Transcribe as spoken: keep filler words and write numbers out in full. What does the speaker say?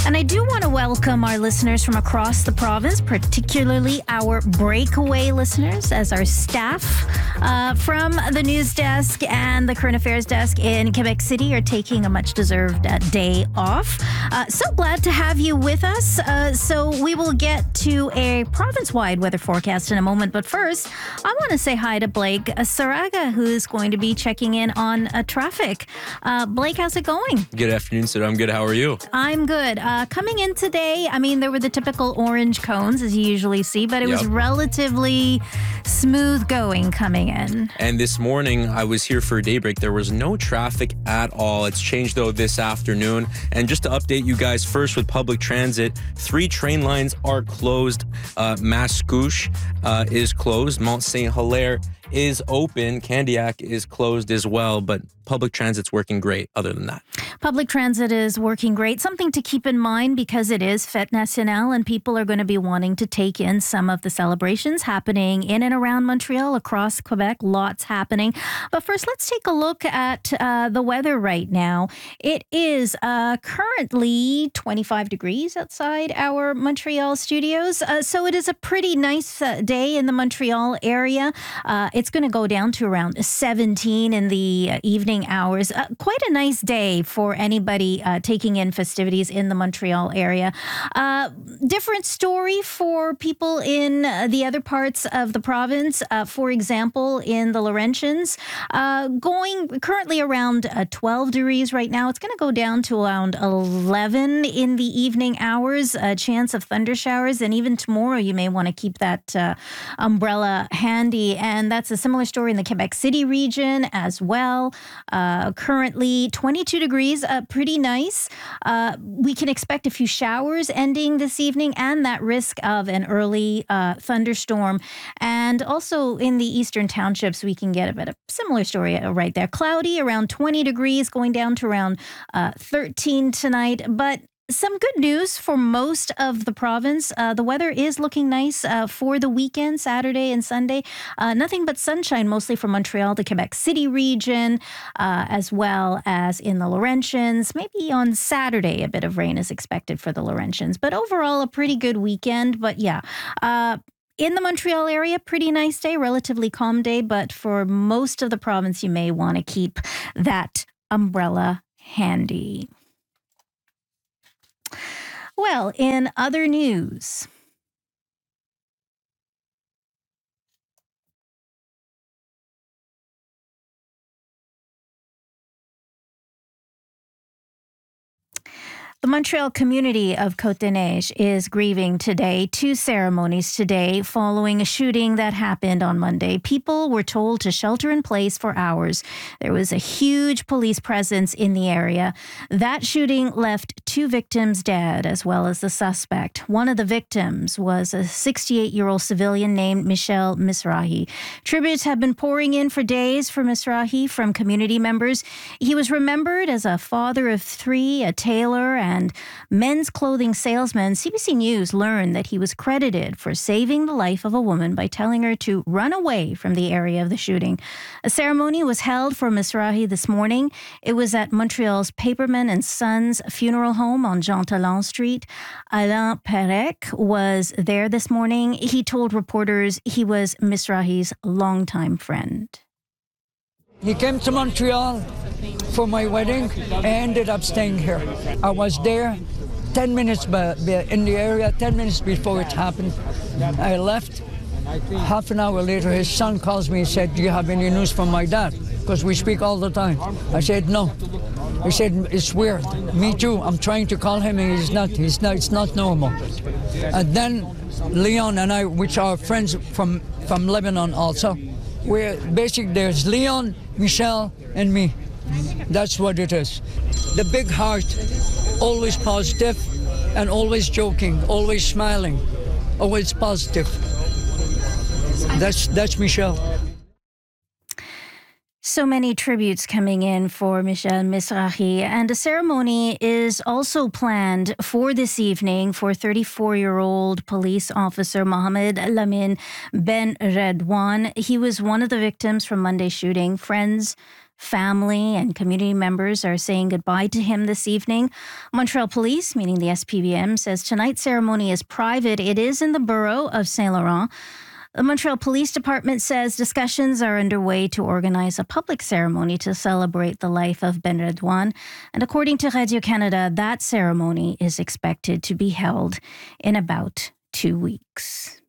And I do want to welcome our listeners from across the province, particularly our breakaway listeners, as our staff uh, from the news desk and the current affairs desk in Quebec City are taking a much-deserved uh, day off. Uh, so glad to have you with us. Uh, so we will get to a province-wide weather forecast in a moment. But first, I want to say hi to Blake Saraga, who's going to be checking in on uh, traffic. Uh, Blake, how's it going? Good afternoon, sir. I'm good. How are you? I'm good. Uh, coming in today, I mean, there were the typical orange cones, as you usually see, but it Yep. was relatively smooth going coming in. And this morning, I was here for daybreak. There was no traffic at all. It's changed, though, this afternoon. And just to update you guys first with public transit, three train lines are closed. Uh, Mascouche uh, is closed. Mont Saint Hilaire is open. Candiac is closed as well, but public transit's working great other than that. Public transit is working great. Something to keep in mind because it is Fête Nationale and people are going to be wanting to take in some of the celebrations happening in and around Montreal, across Quebec. Lots happening. But first, let's take a look at uh, the weather right now. It is uh, currently twenty-five degrees outside our Montreal studios. Uh, so it is a pretty nice uh, day in the Montreal area. Uh, it's going to go down to around seventeen in the uh, evening hours. Uh, quite a nice day for anybody uh, taking in festivities in the Montreal area. Uh, different story for people in uh, the other parts of the province. Uh, for example, in the Laurentians, uh, going currently around uh, twelve degrees right now. It's going to go down to around eleven in the evening hours. A chance of thunder showers, and even tomorrow you may want to keep that uh, umbrella handy. And that's a similar story in the Quebec City region as well. Uh, currently twenty-two degrees, uh, pretty nice. Uh, we can expect a few showers ending this evening and that risk of an early uh, thunderstorm. And also in the eastern townships, we can get a bit of similar story right there. Cloudy, around twenty degrees, going down to around uh, thirteen tonight. But some good news for most of the province. Uh, the weather is looking nice uh, for the weekend, Saturday and Sunday. Uh, nothing but sunshine, mostly from Montreal, the Quebec City region, uh, as well as in the Laurentians. Maybe on Saturday, a bit of rain is expected for the Laurentians. But overall, a pretty good weekend. But yeah, uh, in the Montreal area, pretty nice day, relatively calm day. But for most of the province, you may want to keep that umbrella handy. Well, in other news, the Montreal community of Côte-des-Neiges is grieving today. Two ceremonies today following a shooting that happened on Monday. People were told to shelter in place for hours. There was a huge police presence in the area. That shooting left two victims dead, as well as the suspect. One of the victims was a sixty-eight-year-old civilian named Michel Mizrahi. Tributes have been pouring in for days for Mizrahi from community members. He was remembered as a father of three, a tailor, and men's clothing salesman. C B C News learned that he was credited for saving the life of a woman by telling her to run away from the area of the shooting. A ceremony was held for Mizrahi this morning. It was at Montreal's Paperman and Sons Funeral Home on Jean Talon Street. Alain Perec was there this morning. He told reporters he was Mizrahi's longtime friend. He came to Montreal for my wedding and ended up staying here. I was there ten minutes be- be- in the area, ten minutes before it happened. I left. Half an hour later, his son calls me and said, "Do you have any news from my dad?" Because we speak all the time. I said, "No." He said, "It's weird." Me too. I'm trying to call him and he's not. He's not. It's not normal. And then Leon and I, which are friends from, from Lebanon also, we're basically, there's Leon, Michel, and me. That's what it is. The big heart, always positive and always joking, always smiling, always positive. That's that's Michel. So many tributes coming in for Michel Mizrahi, and a ceremony is also planned for this evening for thirty-four-year-old police officer Mohamed Lamin Ben Redwan. He was one of the victims from Monday's shooting. Friends, family and community members are saying goodbye to him this evening. Montreal Police, meaning the S P B M, says tonight's ceremony is private. It is in the borough of Saint Laurent. The Montreal Police Department says discussions are underway to organize a public ceremony to celebrate the life of Ben Redouane. And according to Radio-Canada, that ceremony is expected to be held in about two weeks.